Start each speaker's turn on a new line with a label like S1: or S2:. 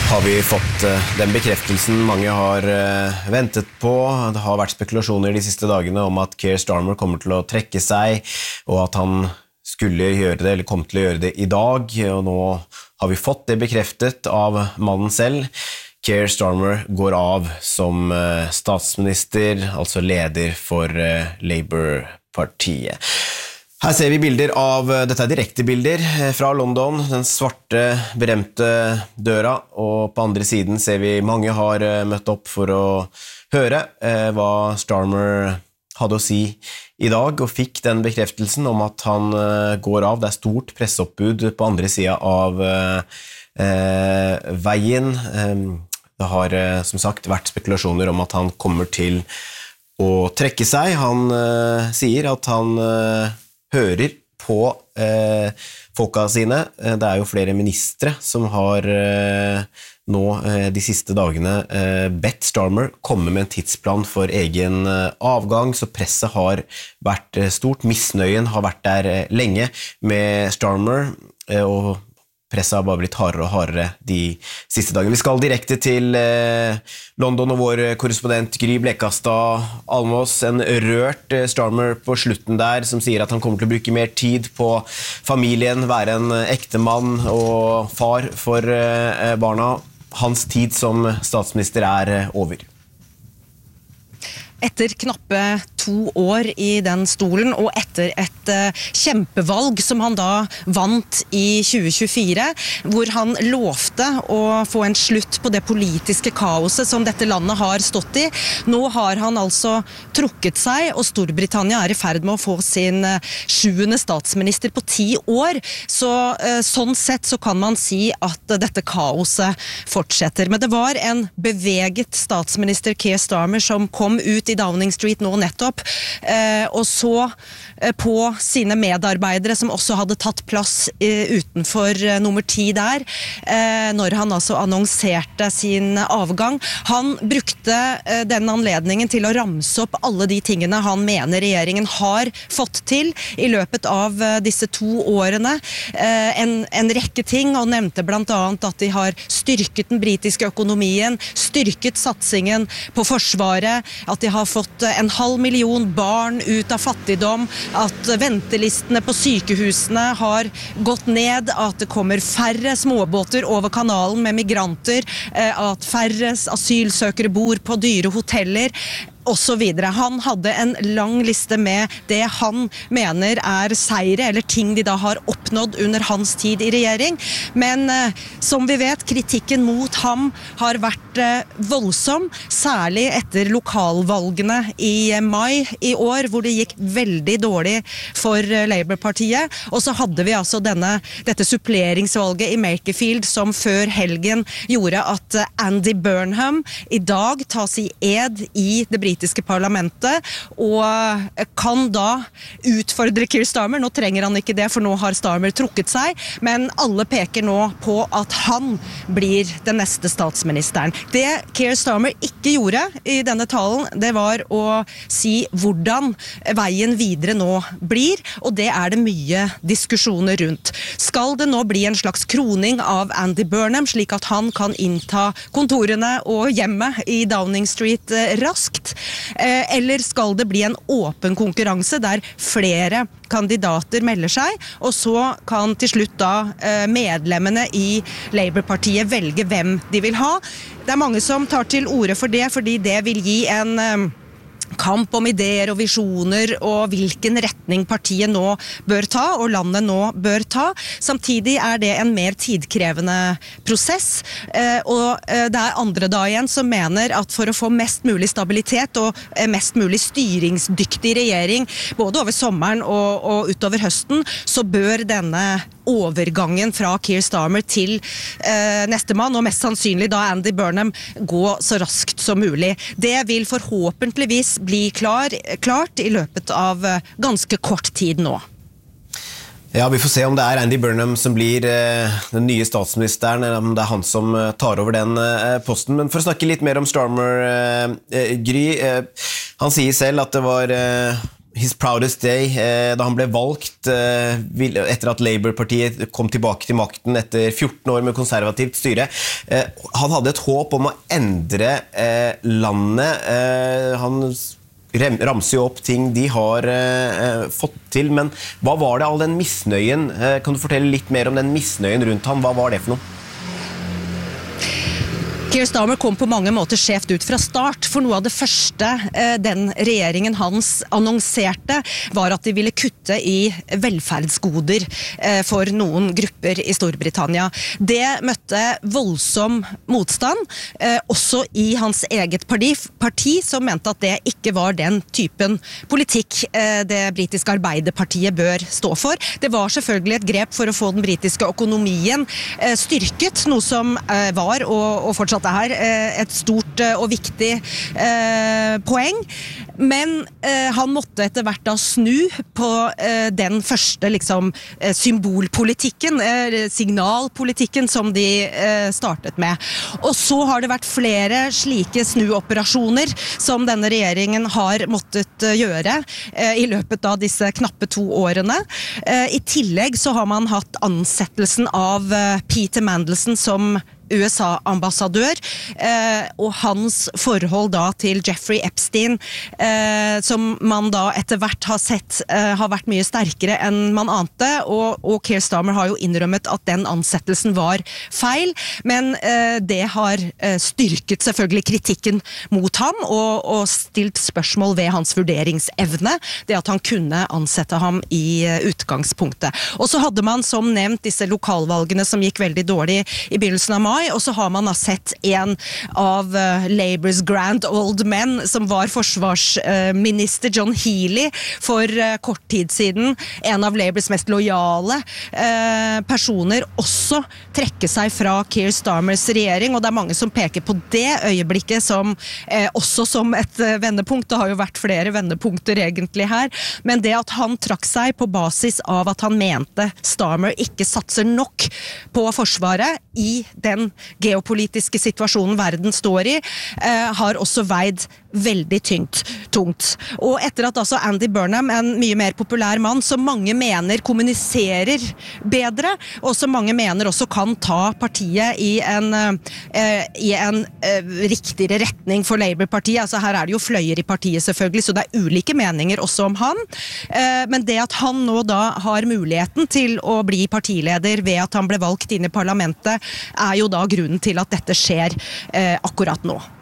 S1: Har vi fått den bekreftelsen mange har ventet på. Det har vært spekulasjoner de siste dagene om at Keir Starmer kommer til å trekke seg, og at han skulle gjøre det, eller kom til å gjøre det i dag, og nå har vi fått det bekreftet av mannen selv. Keir Starmer går av som statsminister, altså leder for Labour-partiet. Her ser vi bilder av, dette direkte bilder fra London, den svarte, berømte døra, og på andre siden ser vi mange har møtt opp for å høre hva Starmer hadde å si i dag, og fikk den bekreftelsen om at han går av. Det stort presseoppbud på andre siden av veien. Det har som sagt vært spekulasjoner om at han kommer til å trekke seg. Han sier at han hører på folka sine. Det jo flere ministre som har nå de siste dagene bedt Starmer komme med en tidsplan for egen avgang, så presset har vært stort. Misnøyen har vært der lenge med Starmer, og presset har bare blitt hardere og hardere de siste dagene. Vi skal direkte til London, og vår korrespondent Gry Blekastad Almås, en rørt Starmer på slutten der, som sier at han kommer til å bruke mer tid på familien, være en ektemann og far for barna. Hans tid som statsminister over.
S2: Etter knappe 2 år i den stolen, og etter et kjempevalg som han da vant i 2024, hvor han lovte å få en slutt på det politiske kaoset som dette landet har stått i. Nå har han altså trukket seg, og Storbritannia i ferd med å få sin 7. statsminister på 10 år. Så sånn sett så kan man si at dette kaoset fortsetter. Men det var en beveget statsminister Keir Starmer som kom ut i Downing Street nå nettopp, og så på sine medarbeidere som også hadde tatt plass utenfor nummer 10 der, når han altså annonserte sin avgang. Han brukte den anledningen til å ramse opp alle de tingene han mener regjeringen har fått til i løpet av disse 2 årene. En rekke ting, og nevnte blant annet at de har styrket den britiske økonomien, styrket satsingen på forsvaret, at de har fått 500 000 barn ut av fattigdom, at ventelistene på sykehusene har gått ned, at det kommer færre småbåter over kanalen med migranter, at færre asylsøkere bor på dyre hoteller, og så videre. Han hadde en lang liste med det han mener seire, eller ting de da har oppnådd under hans tid i regjering. Men som vi vet, kritikken mot ham har vært voldsom, særlig etter lokalvalgene i mai i år, hvor det gikk veldig dårlig for Labour-partiet. Og så hadde vi altså dette suppleringsvalget i Makerfield, som før helgen gjorde at Andy Burnham i dag tas i ed i det britiske parlamentet, og kan da utfordre Keir Starmer. Nå trenger han ikke det, for nå har Starmer trukket seg, men alle peker nå på at han blir den neste statsministeren. Det Keir Starmer ikke gjorde i denne talen, det var å si hvordan veien videre nå blir, og det det mye diskusjoner rundt. Skal det nå bli en slags kroning av Andy Burnham, slik at han kan innta kontorene og hjemmet i Downing Street raskt? Eller skal det bli en åpen konkurranse der flere kandidater melder seg, og så kan til slutt da medlemmene i Labour-partiet velge hvem de vil ha? Det mange som tar til orde for det, fordi det vil gi en kamp om ideer og visjoner og hvilken retning partiet nå bør ta og landet nå bør ta. Samtidig det en mer tidkrevende prosess, og det andre da igjen som mener at for å få mest mulig stabilitet og mest mulig styringsdyktig regjering både over sommeren og utover høsten, så bør denne overgangen fra Keir Starmer til nestemann, og mest sannsynlig da Andy Burnham, gå så raskt som mulig. Det vil forhåpentligvis bli klart i løpet av ganske kort tid nå.
S1: Ja, vi får se om det Andy Burnham som blir den nye statsministeren, eller om det han som tar over den posten. Men for å snakke litt mer om Starmer, Gry, han sier selv at det var his proudest day, da han ble valgt etter at Labour-partiet kom tilbake til makten etter 14 år med konservativt styre. Han hadde et håp om å endre landet. Han ramser jo opp ting de har fått til, men hva var det all den misnøyen? Kan du fortelle litt mer om den misnøyen rundt ham? Hva var det for noe?
S2: Keir Starmer kom på mange måter skjevt ut fra start, for noe av det første den regjeringen hans annonserte var at de ville kutte i velferdsgoder for noen grupper i Storbritannia. Det møtte voldsom motstand, også i hans eget parti som mente at det ikke var den typen politikk det britiske Arbeiderpartiet bør stå for. Det var selvfølgelig et grep for å få den britiske økonomien styrket, noe som var og fortsatt er et stort og viktig poeng, men han måtte etter hvert da snu på den første liksom, symbolpolitikken, signalpolitikken som de startet med. Og så har det vært flere slike snuoperasjoner som denne regjeringen har måttet gjøre i løpet av disse knappe 2 årene. I tillegg så har man hatt ansettelsen av Peter Mandelson som USA-ambassadør, og hans forhold da til Jeffrey Epstein, som man da etter hvert har sett har vært mye sterkere enn man ante, og Keir Starmer har jo innrømmet at den ansettelsen var feil, men det har styrket selvfølgelig kritikken mot ham, og stilt spørsmål ved hans vurderingsevne, det at han kunne ansette ham i utgangspunktet. Og så hadde man som nevnt disse lokalvalgene som gikk veldig dårlig i begynnelsen av mai, og så har man da sett en av Labours grand old men, som var forsvarsminister John Healey for kort tid siden, en av Labours mest lojale personer, også trekke seg fra Keir Starmers regjering, og det er mange som peker på det øyeblikket som også som et vendepunkt. Det har jo vært flere vendepunkter egentlig her, men det at han trakk seg på basis av at han mente Starmer ikke satser nok på forsvaret i den geopolitiske situasjonen verden står i, har også veid veldig tungt. Og etter at altså Andy Burnham, en mye mer populær mann, som mange mener kommuniserer bedre, og som mange mener også kan ta partiet i en riktigere retning for Labour-partiet. Altså her er det jo fløyer i partiet selvfølgelig, så det er ulike meninger også om han. Men det at han nå da har muligheten til å bli partileder ved at han ble valgt inn i parlamentet, er jo da grunnen til at dette skjer akkurat nå.